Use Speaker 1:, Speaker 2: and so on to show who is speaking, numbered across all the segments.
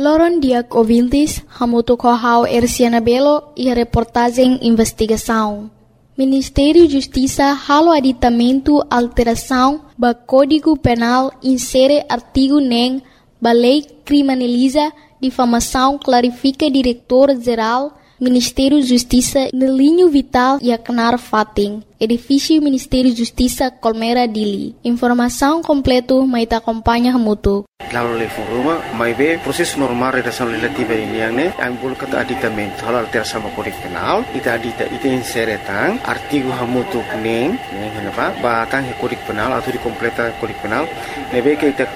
Speaker 1: Loron Diak Ouvintes, Hamuto Kohau Erciana Belo e a reportagem Investigação. Ministério da Justiça halo aditamento alteração do Código Penal insere artigo nem ba lei criminaliza difamação clarifica diretor-geral Ministério da Justiça no linho vital e acnar fating. Edifício Ministério da Justiça Colmeira Dili. Informação completo maita acompanha Hamuto.
Speaker 2: Lalu reforma, mai be proses normal redação legislativa ini yang ne ambul kata aditamento hal alteração do Código Penal ita insere tang artigo hamutu neng henapa ba tang Código Penal atau completa Código Penal nebe ke ita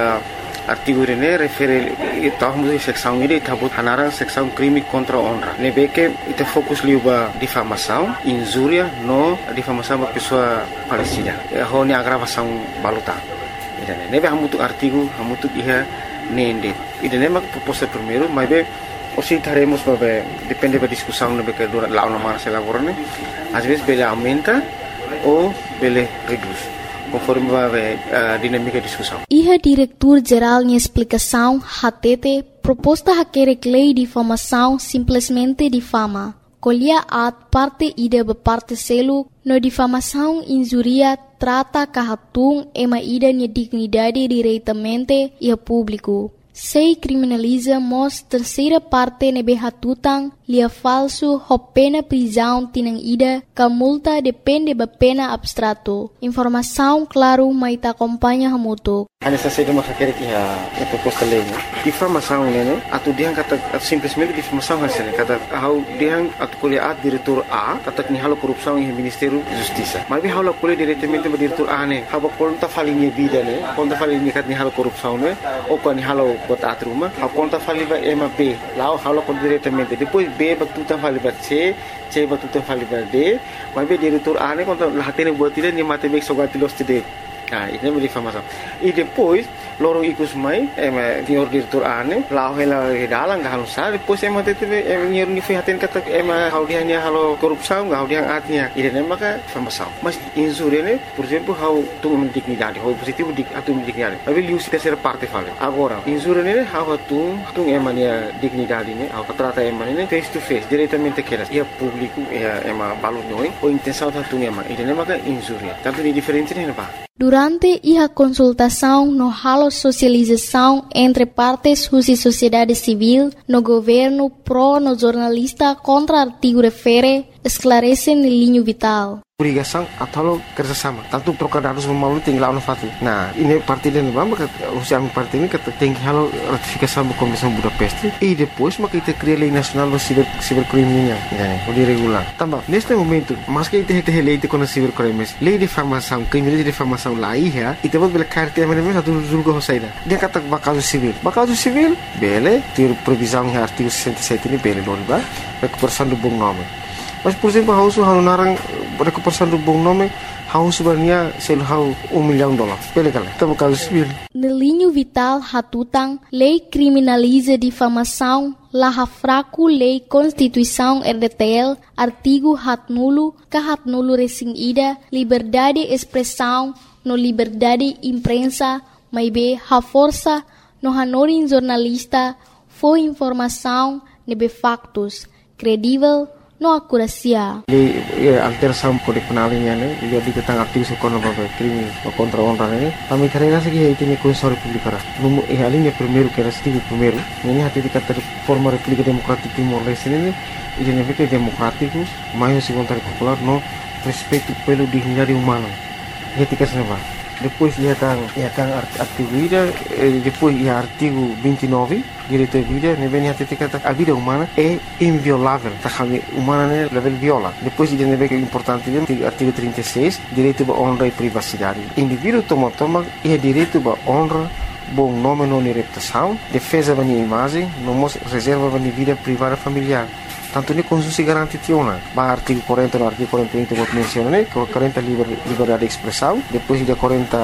Speaker 2: artigo ini refere tahun seksão ini tabut hanarang seksão crime contra honra nebe ke ita fokus liuba difamação injúria no difamação ba pessoa falecida ho ni agravação baluta. Nebe hamutuk artigo hamutuk iha nende. Ida nema proposta primeiro, mas be osi taremos babe depende da discussão nebe que dura lá uma se elaborane. Às vezes bele aumenta ou bele reduz, conforme babe dinâmica de discussão.
Speaker 1: Iha diretor-geral em explicação hatete proposta haquere lei de difamação simplesmente difama. Colhia at parte ida parte selo no difamação injuria trata kahatung ema ida nia dignidade diretamente ia público. Sei criminaliza mos terceira parte nebe hatutang lia falso ho pena prisão tinang ida ka multa depende ba pena abstrato. Informação claro maita acompanha hamuto.
Speaker 2: Hanya saja masalah kita proposta lei. Difamação né? Atu dia kata simplesmente difamação hasilnya kata how dia atu kuliah diretor A kata ni halo korupção em Ministério da Justiça. Mas halo kuliah diretamente ba diretor A né. Haba konta falinha vida né. Konta falinha kat ni halo korupção né. Ou kan ni halo bota atruma. Ha konta faliba ema B. Lao halo kon diretamente. Depois B ba tuta faliba C ba tuta faliba D. Mas be diretor A né konta lahatene buat dia ni mate bek sogati los tide. Ini menjadi difamação. E depois, loro ikus mai, senhor diretor ane, lau hela dalang gak sa, depois tete senhor ni fihaten kata hau dia ni halo korupção, hau dia atnya. Ini maka difamação. Mas injúria ne, por exemplo, hau tung dignidade, hau positivo atu dignidade. Tapi lius terceira parte fala. Agora, injúria ne hau tung emania dignidade ne, hau trata emania face to face, diretamente keras. Ia público, ia balu noi, ou intenção tung Ini maka injúria. Tanto ni diferente ne ba.
Speaker 1: Durante a consultação no halo socialização entre partes e sociedade civil, no governo pro no jornalista contra artigo refere, esclarece no linho vital.
Speaker 2: Obrigação atau kerjasama. Tanto trocar dados melalui tinggal fati. Nah, ini parti dan maka usia parti ini kata tinggi halo ratifikasi sama Komisi Budapest. E depois maka kita cria lei nacional do cibercriminal, o regular. Tambah, neste momento, mas que kita lei de contra cibercrimes, lei de difamação, crime de difamação lá ia, e temos bela carta yang mana satu julga hosaida. Dia kata bakal civil. Bakal civil, bele, ter previsão em artigo 67 ini bele loriba, recuperação do bom nome. Mas, por exemplo, hau narang recuperação do bom nome, hau sebenarnya sel hau $1 milhão. Pele kala, tamo caso civil.
Speaker 1: No linho vital hatutang, lei criminaliza difamação, laha fraco lei Constituição RDTL, artigo hat nulo recém ida, liberdade expressão, no liberdade imprensa, mas be ha força, no hanorin jornalista, foi informação, nebe factos, credível, no akurasia.
Speaker 2: Alteração Código Penal ini jadi tentang artikel sekolah crime contra honra ini. Kami karena segi itu ni Constituição Republicana. Hal ini primeiro que era artigo primeiro. Ini hati dikata forma República Democrática Timor-Leste ini identifica democrático, mais vontade popular no respeito pelo dignidade humana. Etika senapa. Depois ia kan artigo ida, depois ia artigo 29 direito à vida, ne vem até kata a vida humana é inviolável, tá humana né level viola. Depois ida ne vem importante artigo 36 direito à honra e privacidade. Indivíduo toma é direito à honra, bom nome não reputação, defesa da imagem, não reserva da vida privada familiar. Tanto ni Constituição garante tiona. Ba artigo 40 no artigo 41 que vou mencionar, né? 40 liberdade de expressão, depois de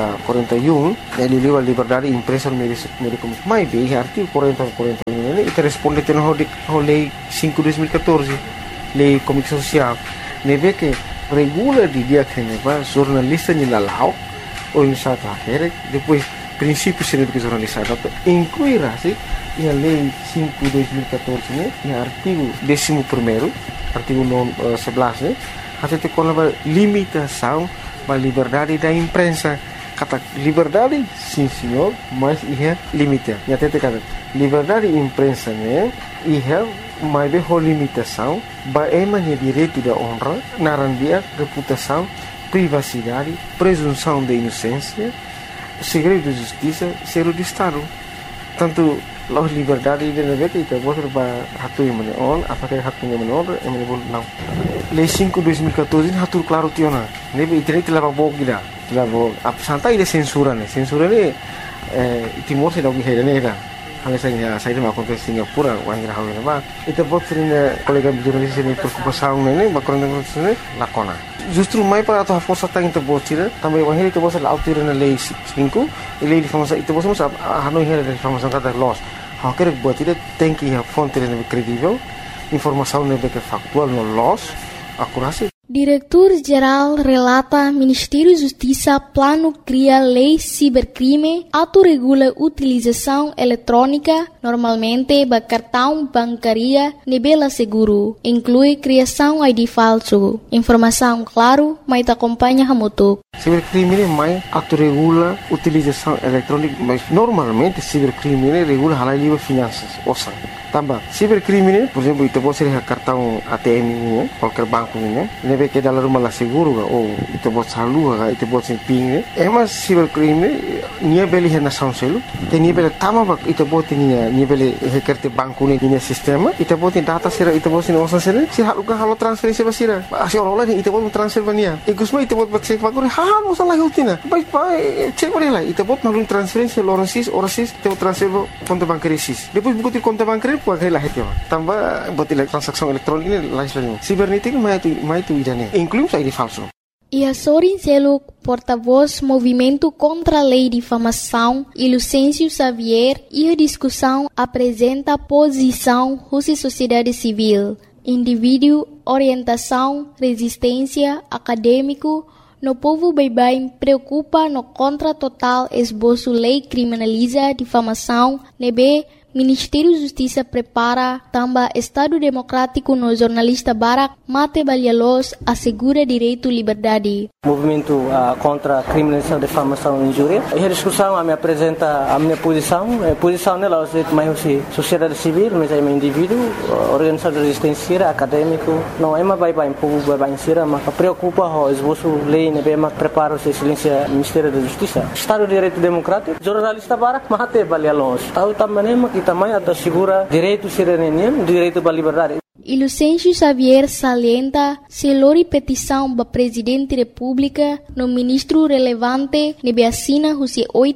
Speaker 2: 41 ele livre liberdade de imprensa no meio de comunicação. Mas bem, artigo 40 41 né? E responde tendo a lei 5/2014, lei de comunicação social. Neve que regula de dia que neva jornalista ni lalau ou em sata depois princípios de educação jornalista inclui a lei 5/2014 né, e artigo 11º, artigo 11, né, até com a limitação da liberdade da imprensa. Kata liberdade, sim senhor, mas é limite. E até kata liberdade da imprensa né, mas é limitação, é direito da honra, narandia, reputação, privacidade, presunção de inocência, segredo de justiça, segredo de Estado. Tanto a liberdade de navegar itu boleh hatu yang mana on, apakah hatu yang mana on, yang mana boleh não. Lei 5/2014 hatu claro tiona. Nebe internet telah bawa kita, telah bawa. Santai dia censura ni Timor se dah berhenti ni dah. Hanya saya dah makan ke Singapura, orang yang hawi nama. Itu buat sering kolega jurnalis ini preocupação ni, background ni lakona. Justru mai para atau força tang itu buat sih, também orang itu buat selalu autir na lei 5, lei difamação itu buat semua hanoi hera difamação kata loss. Hak kerja buat itu tem que a fonte yang credível, informação yang factual no loss, akurasi.
Speaker 1: Diretor-Geral relata Ministério da Justiça plano cria lei cibercrime, autorregula utilização eletrônica, normalmente ba cartão bancaria nebela seguro, inclui criação ID falso. Informação claro, mas acompanha hamutuk.
Speaker 2: Cibercrime mais autorregula utilização eletrônica, mas normalmente cibercrime regula halal livre finanças, osan. Tambah, cibercrime, por exemplo, itu pode ser cartão ATM ini, qualquer banco ini, nebe que dalam rumah lah seguro ga, ou itu pode salur ga, itu pode ser ping ni. Emas cibercrime, nia beli nação selu, nia beli tama bak, itu pode nia beli hekerte banco ni, nia sistema, itu pode data sira, itu pode osan sira, si halukan halo transferensi basira, asi orang lain itu pode transfer bania, ikusma itu pode baksek bagor, halo salah hutina, baik, cek boleh lah, itu pode nalun transferensi orasis, itu pode transfer konta bancaria sis, depois buku konta bancaria pakai lah itu, tambah buat transaksi elektronik ini lain. Cibernética mais tu idane, inclui ID falso.
Speaker 1: E Sorin Seluk, porta-voz Movimento contra a Lei de Difamação, e Lucêncio Xavier, e a discussão apresenta posição Rússia Sociedade Civil, indivíduo, orientação, resistência, acadêmico, no povo bem preocupa no contra total esboço lei criminaliza difamação, nebe Ministério da Justiça prepara também Estado Democrático no jornalista Barak Mate Balialos assegura direito e liberdade.
Speaker 3: Movimento contra a criminalização, difamação e injúria. E a discussão me apresenta a minha posição. A posição nela é mais sociedade civil, mas é um indivíduo, organização de resistência, acadêmico. Não é mais bem povo bem sira, mas preocupa o esboço lei, né, mas prepara o excelência Ministério da Justiça. Estado de Direito Democrático, jornalista Barak Mate Balialos. Tahu também também assegura direito cidadania, direito à liberdade.
Speaker 1: E Lucêncio Xavier salienta se lori petição para Presidente da República no ministro relevante nebe assina os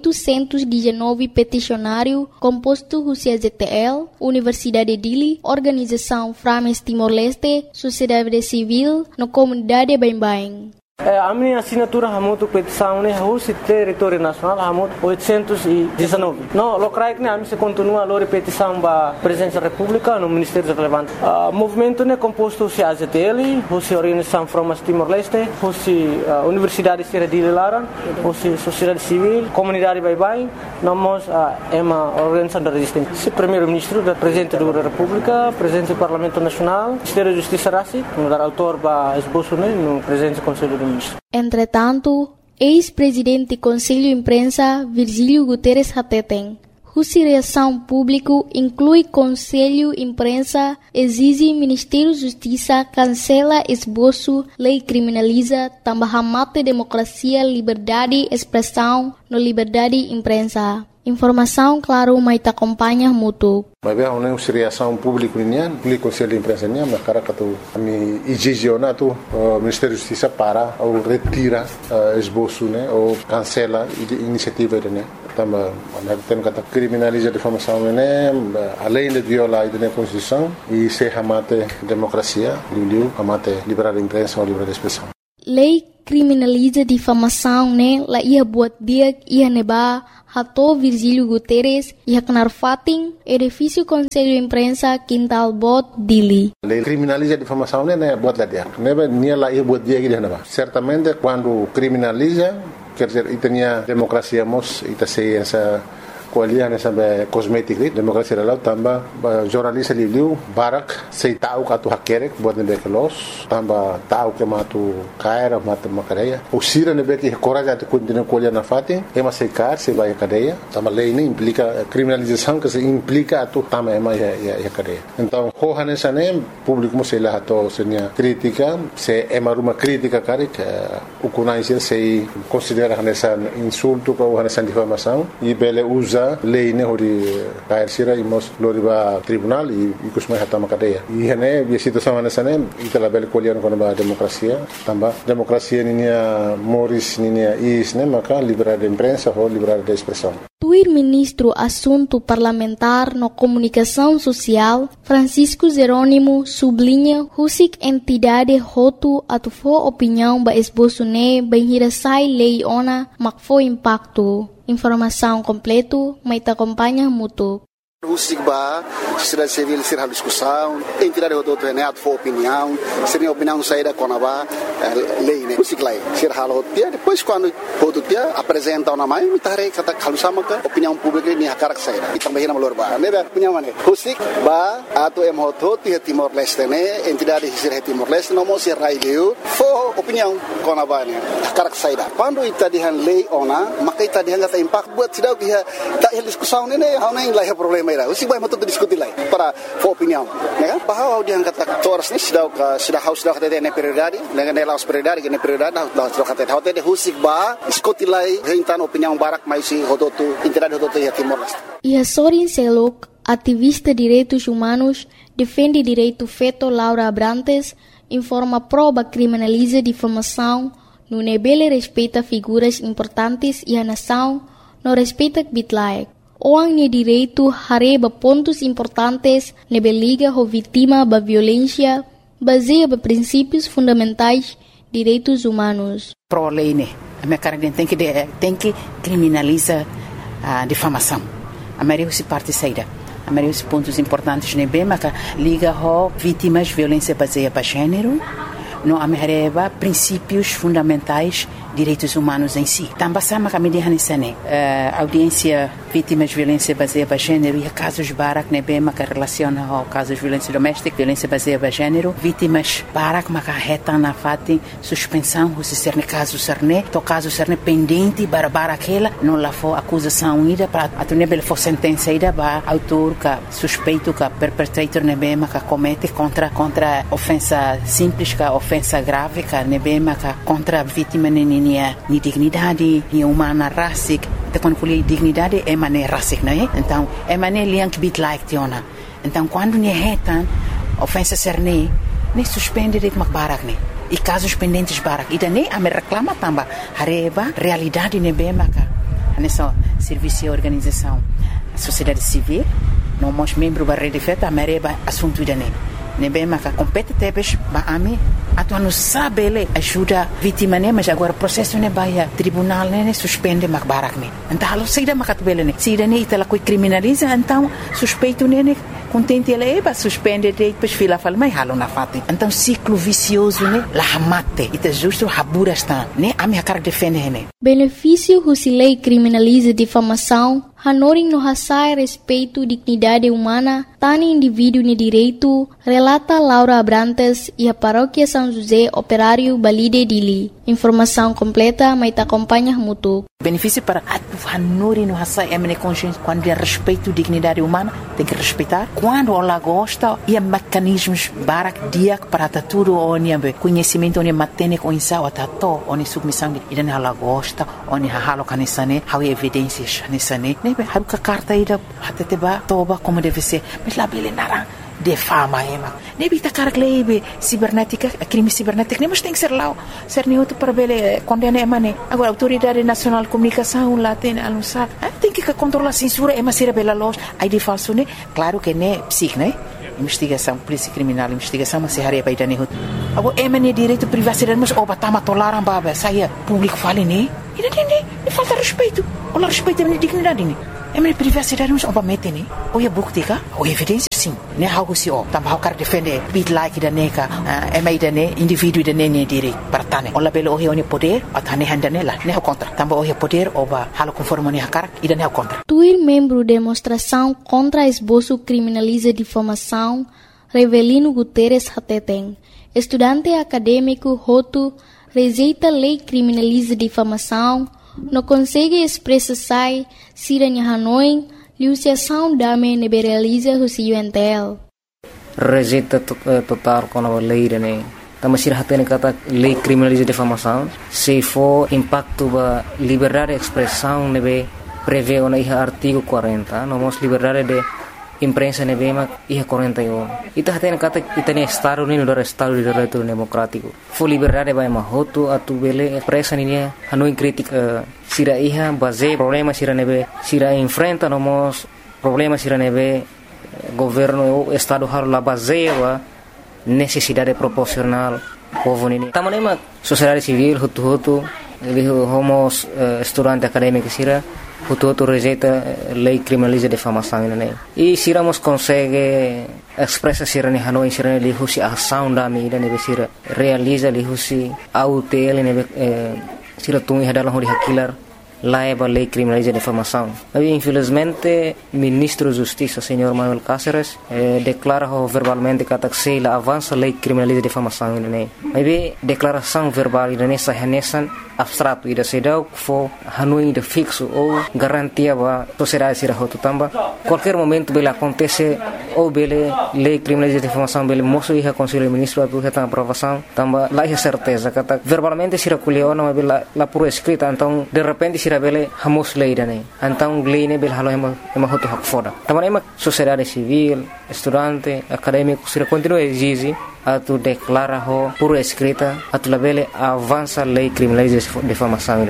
Speaker 1: 819 peticionário composto os ZTL, Universidade Dili, Organização Frames Timor-Leste, Sociedade Civil, no comunidade Bem-Bem.
Speaker 3: A minha assinatura hamutu petição né o território nacional hamutu 819. Não, locais né a minha continua a lori petição para presidência da República no Ministério relevante. Movimento né composto se AZTL, se Organização Frames Timor-Leste, se Universidade Sierra de Laran, se Sociedade Civil, Comunidade Bye-Bye, nós é uma organização da resistência. Se primeiro-ministro da Presidente da República, Presidente do Parlamento Nacional, Ministério da Justiça Rassi, no dar autor para esboço né no Presidente do Conselho do Ministro.
Speaker 1: Entretanto, ex-presidente do Conselho de Imprensa, Virgílio Guterres Hateten, cuja reação pública inclui Conselho de Imprensa, exige Ministério da Justiça cancela esboço, lei criminaliza, também mata democracia, liberdade, expressão, no liberdade de imprensa. Informação, claro, mas te acompanha muito.
Speaker 4: Mas bem, uma reação pública o Conselho de Imprensa mas cara que tu me exigena tu Ministério da Justiça para ou retira esboço né ou cancela iniciativa né também tem que criminaliza a difamação né além de violar a Constituição e se amate democracia amate liberdade de imprensa ou liberdade de expressão.
Speaker 1: Lei criminaliza difamação né la ia buat dia ia neba Hato Virgílio Guterres e Haknar Fatin, edifício Conselho de Imprensa Quintal Bot Dili.
Speaker 4: Lei criminaliza a difamação né buat lá dia. Neba nia lá ia buat dia que certamente quando criminaliza quer dizer, itanya demokrasia mos ita sei essa kualiah nessa kosmetik ni demokrasia lalau tambah jornalista liu barak sei tahu katu hakerek buat nebe kelos tambah tahu ke matu kaira matu makadeia usira nebe que coragem de continuar kualiah na fatin ema sei kar sei vai cadeia tambah lei ini implica criminalização que se implica atu tambah ema ya cadeia então hohan essa nem público mo sei lá to senia crítica se ema uma crítica kari ukunai sei considera essa insulto ou essa difamação e bele usa lei ne hori kair sira imos loriba tribunal e kusmai hatama cadeia e hene a situação nessa nem itala bel kolian kono ba demokrasia tamba demokrasia ninia moris ninia is ne maka liberdade de imprensa ou liberdade de expressão.
Speaker 1: O ministro Assunto Parlamentar no Comunicação Social, Francisco Jerônimo, sublinha husik entidade hotu atufo opinião ba esboço ne benhirasai lei ona makfo impacto. Informação completo, mas te acompanha mútuo.
Speaker 5: Husik ba, sociedade civil ser a discussão, entidade do Renato for opinião, seria opinião saída com a lei, né? Husik lá, ser halo dia, depois quando o dia apresenta uma mãe, me tarei kata kalau sama ke opinião pública ni hakarak saída. E também na melhor ba, né? Opinião mana? Husik ba, atau MHO ti Timor Leste né, entidade ser Timor Leste não mo ser raileu, for opinião com a ba né, hakarak saída. Quando ita dihan lei ona, maka ita dihan kata impact buat sidau que tak discussão né, hau nem lá é problema. Usik vai muito discutir lá para opinião, né? Bahwa dia kata toras ni sudah kata dia prioridade, dengan nela prioridade, que prioridade sudah kata dia husik ba diskutir lá hentan opinião barak mais si hodotu entidade hodotu ya Timor Leste.
Speaker 1: E a Sorin Selok, ativista de direitos humanos, defende direito feto Laura Abrantes, informa prova criminaliza difamação, no nebele respeita figuras importantes e a nação não respeita bitlaek. Orang ni direito hareba pontos importantes nebe liga ho vítima ba violência baseia ba princípios fundamentais direitos humanos.
Speaker 6: Pro lei né, a minha cara tem que criminalizar a difamação. A maioria se parte saída. A maioria dos pontos importantes nebe mas liga ho vítimas violência baseia ba gênero. Não amerreba princípios fundamentais direitos humanos em si. Também sama kami dihanisane audiência vítimas de violência baseada em gênero e casos barak nebe maka relaciona ao casos de violência doméstica, violência baseada em gênero, vítimas barak maka reta na fati suspensão se ser caso serne, to caso serne pendente para aquela não lá for acusação ida para atunebel for sentença ida ba autor ka suspeito ka perpetrator nebe maka comete contra ofensa simples ka ofensa grave ka nebe maka contra vítima ni dignidade, ni humana rasik. Então quando falei dignidade é mané rasik, não é? Então é mané liank bit like tiona. Então quando ni retan ofensa serne, nem suspende de makbarak ne. E casos pendentes barak. E daí a me reclama tamba hareba realidade nebe maka. Nessa serviço e organização a sociedade civil, não mos membro da rede feta a mereba assunto dane. Nebe maka competentes ba ami atu não sabe ele ajuda vítima né mas agora processo né baia tribunal né suspende makbarak né então halo saída makatbele né saída né itala coi criminaliza então suspeito né contente ele ba suspende depois fila fala mas halo na fati então ciclo vicioso né la mate ita justo habura está né a minha cara defende né
Speaker 1: benefício husilei criminaliza difamação hanoring no hasai respeito dignidade humana tani indivíduo ni direito relata Laura Abrantes e a paróquia São José Operário Balide Dili. Informação completa, mas te acompanha mútuo.
Speaker 6: Benefício para a Nori no Hassai é consciência quando é respeito à dignidade humana, tem que respeitar. Quando ela gosta, e mecanismos barak dia para tudo onde conhecimento onde matene com insau atato onde submissão e dan ela gosta onde halo kanisane há evidências kanisane né haruka carta ida hateba toba como deve ser mas lá bele narang defama ema nebi ta carglebe cibernética crime cibernético nem mas tem que ser lá ser nem outro para bele condena ema né agora autoridade nacional de comunicação lá tem anunciar tem que controlar a censura ema ser bela loja aí de falso né claro que né psic né investigação polícia criminal investigação mas se haria para ir né agora ema né direito privacidade mas oba tama toleram baba saia público fale né e não falta respeito ou respeito a minha dignidade né ema né privacidade mas oba mete né ou é buktika ou evidência assim, né, algo se ó, também quer defender bit like da neka, MI da ne, indivíduo da ne direito para tane. Ola belo o poder, atane handane lá, né, contra. Também o poder oba halo conforme ne hakar, ida ne contra.
Speaker 1: Tuir membro de demonstração contra esboço criminaliza difamação, Revelino Guterres Hateteng, estudante acadêmico Hotu, rejeita lei criminaliza difamação, não consegue expressar sai, siranya Hanoi, liusiação dame neberaliza o UNTL.
Speaker 7: Rejeita total com a lei, né? Também se hatene kata lei criminaliza difamação, se for impacto ba liberdade de expressão nebe prevê o artigo 40, nomos liberdade de imprensa nebe ma 41. Ita hatene kata itane estado ni do estado de direito democrático. For liberdade ba mahoto atu bele expressa ni Hanoi crítica sira iha base problema sira nebe sira enfrenta nomos problema sira nebe governo estado haro la base ba necessidade proporcional povo nini. Tamanema sociedade civil hutu homos estudante acadêmico sira hutu rejeita lei criminaliza difamação nini. E siramos consegue expressa sira ni Hanoi sira ni husi ação da mi nebe sira realiza li husi autel nebe sira tungi hadalang hodi hakilar laiba lei criminaliza difamação. Mas infelizmente ministro da Justiça, senhor Manuel Cáceres, declara verbalmente que a avança lei criminaliza difamação ini. Mas declaração verbal ini sahanesan abstrato ida sedau fo Hanoi de fixo ou garantia ba sociedade sira hotu tamba qualquer momento bela acontece ou bele lei criminaliza difamação bele moço ia conselho ministro atu reta aprovação tamba lá é certeza kata verbalmente sira kuliona mas bela la por escrita então de repente sira bele hamos lei dane então lei ne bela halo ema hotu hak foda tamba ema sociedade civil estudante acadêmico sira continua exige atu declara ho por escrita atu labele avança lei criminaliza difamação.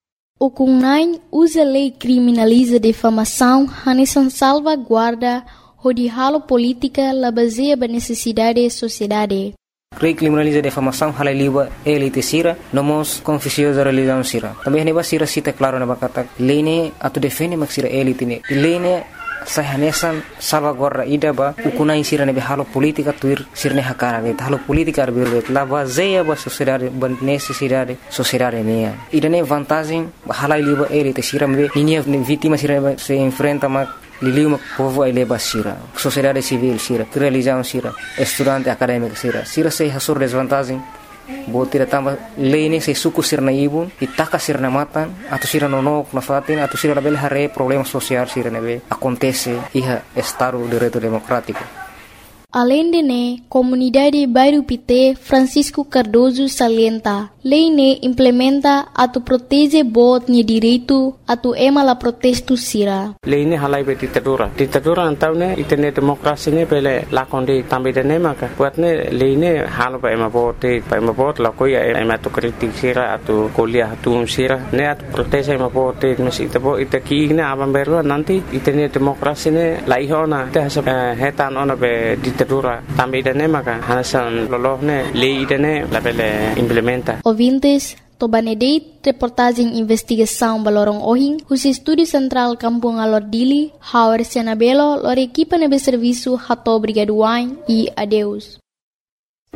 Speaker 1: O CUNAI usa lei criminaliza difamação, hanesan salvaguarda de halo política la baseia ba necessidade sociedade.
Speaker 7: Lei criminaliza difamação halai liba elite sira, nomos confissões da religião sira. Também neba sira cita claro na bakata lei ne atu defende mak sira elite ne. Lei ne sahanesan salvaguarda ida ba ukunai sira nebe halo politika tuir sirne hakara be halo politika arbir la baseia ba sociedade ba necessidade sociedade mea ida ne vantagem halai liba elite sira me ninia vítima sira se enfrenta ma liliu povo ele ba sira sociedade civil sira religião sira estudante acadêmico sira se hasur desvantagem botira tamba lei se suku sirna ibu itaka sirna matan atau sira nonok na fatin atau sira label hare problema social sira nebe acontece iha estado de direito democrático.
Speaker 1: Além de ne, comunidade Bairro Pité Francisco Cardoso salienta, lei ne implementa atu protege bot ni direito atu ema la protesto sira.
Speaker 3: Lei ne halai be ditadura antau ne itene demokrasi ne pele lakondi tambe de ne maka buat ne lei ne halo ba ema bot la koi ema to kritik sira atu kuliah atu sira ne atu protege ema bot mesi tebo itaki ne abam berlo nanti itene demokrasi ne laihona te hetan ona be ditadura tambe de ne maka hanasan lolohne lei de ne la bele implementa.
Speaker 1: Ouvintes, Tobanedeit, reportagem investigação Balorong Ohing, os Estúdio Central Kampung Alor Dili, Hauer Senabelo, lor equipa nebe serviço Hato Brigaduain e adeus.